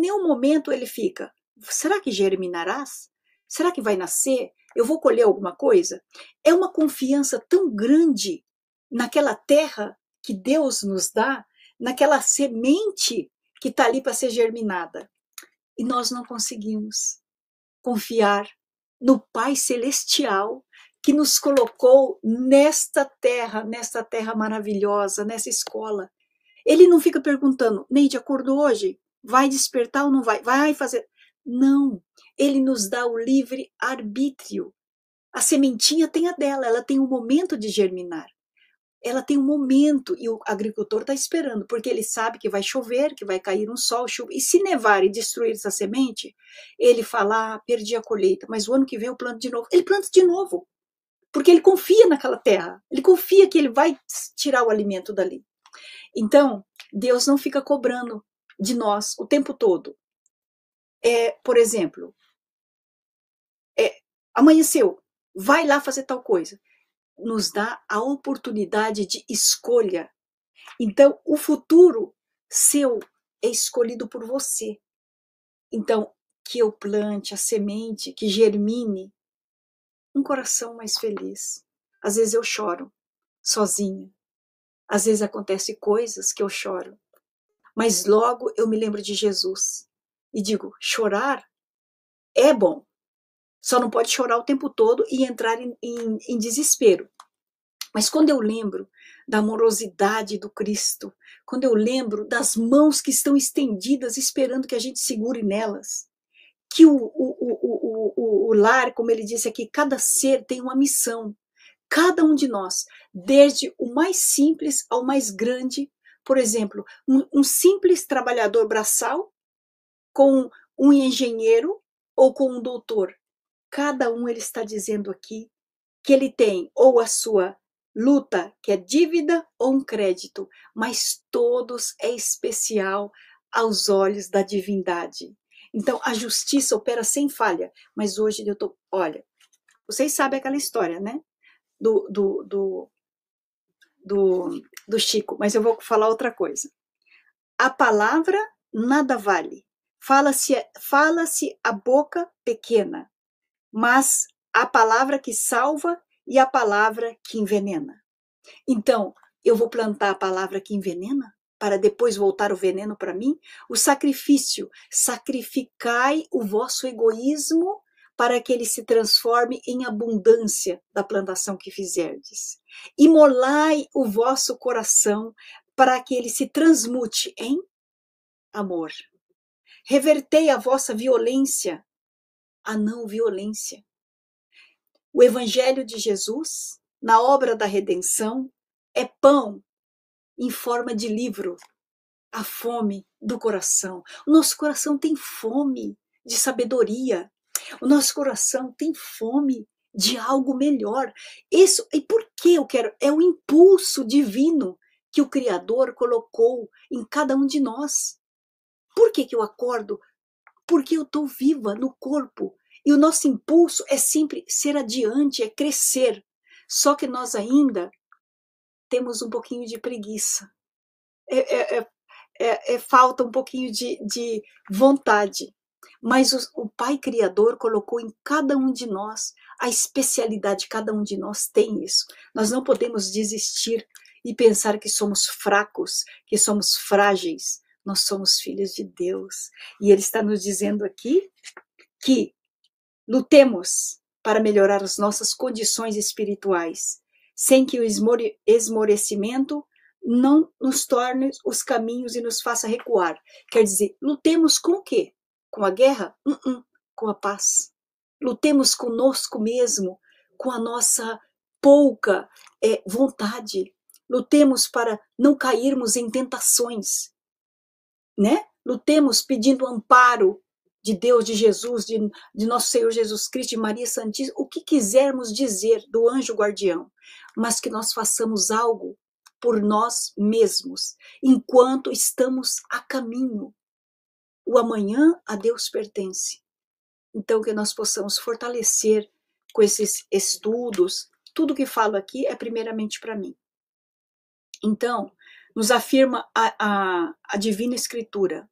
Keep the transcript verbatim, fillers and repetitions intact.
nenhum momento ele fica, será que germinarás? Será que vai nascer? Eu vou colher alguma coisa? É uma confiança tão grande naquela terra que Deus nos dá, naquela semente que está ali para ser germinada. E nós não conseguimos confiar no Pai Celestial que nos colocou nesta terra, nesta terra maravilhosa, nessa escola. Ele não fica perguntando, Neide, acordou hoje? Vai despertar ou não vai? Vai fazer... Não, ele nos dá o livre arbítrio. A sementinha tem a dela, ela tem um momento de germinar. Ela tem um momento e o agricultor está esperando, porque ele sabe que vai chover, que vai cair um sol, chuva. E se nevar e destruir essa semente, ele fala, ah, perdi a colheita, mas o ano que vem eu planto de novo. Ele planta de novo, porque ele confia naquela terra. Ele confia que ele vai tirar o alimento dali. Então, Deus não fica cobrando de nós o tempo todo. É, por exemplo, é, amanheceu, vai lá fazer tal coisa. Nos dá a oportunidade de escolha. Então, o futuro seu é escolhido por você. Então, que eu plante a semente, que germine um coração mais feliz. Às vezes eu choro sozinha. Às vezes acontecem coisas que eu choro. Mas logo eu me lembro de Jesus. E digo, chorar é bom. Só não pode chorar o tempo todo e entrar em, em, em desespero. Mas quando eu lembro da amorosidade do Cristo, quando eu lembro das mãos que estão estendidas esperando que a gente segure nelas, que o, o, o, o, o lar, como ele disse aqui, cada ser tem uma missão, cada um de nós, desde o mais simples ao mais grande, por exemplo, um, um simples trabalhador braçal com um engenheiro ou com um doutor, cada um ele está dizendo aqui que ele tem ou a sua luta, que é dívida ou um crédito, mas todos é especial aos olhos da divindade. Então, a justiça opera sem falha, mas hoje eu tô, olha, vocês sabem aquela história, né, do, do, do, do, do Chico, mas eu vou falar outra coisa. A palavra nada vale, fala-se fala-se a boca pequena, mas a palavra que salva e a palavra que envenena. Então, eu vou plantar a palavra que envenena para depois voltar o veneno para mim? O sacrifício, sacrificai o vosso egoísmo para que ele se transforme em abundância da plantação que fizerdes. Imolai o vosso coração para que ele se transmute em amor. Revertei a vossa violência a não violência. O Evangelho de Jesus, na obra da redenção, é pão em forma de livro, a fome do coração. O nosso coração tem fome de sabedoria, o nosso coração tem fome de algo melhor. Isso, e por que eu quero? É o impulso divino que o Criador colocou em cada um de nós. Por que que eu acordo? Porque eu estou viva no corpo. E o nosso impulso é sempre ser adiante, é crescer. Só que nós ainda temos um pouquinho de preguiça. É, é, é, é falta um pouquinho de, de vontade. Mas o, o Pai Criador colocou em cada um de nós a especialidade, cada um de nós tem isso. Nós não podemos desistir e pensar que somos fracos, que somos frágeis. Nós somos filhos de Deus. E Ele está nos dizendo aqui que lutemos para melhorar as nossas condições espirituais, sem que o esmorecimento não nos torne os caminhos e nos faça recuar. Quer dizer, lutemos com o quê? Com a guerra? Uh -uh, com a paz. Lutemos conosco mesmo, com a nossa pouca é, vontade. Lutemos para não cairmos em tentações, né? Lutemos pedindo amparo de Deus, de Jesus, de, de nosso Senhor Jesus Cristo, de Maria Santíssima, o que quisermos dizer do anjo guardião, mas que nós façamos algo por nós mesmos, enquanto estamos a caminho. O amanhã a Deus pertence. Então, que nós possamos fortalecer com esses estudos, tudo que falo aqui é primeiramente para mim. Então, nos afirma a, a, a Divina Escritura,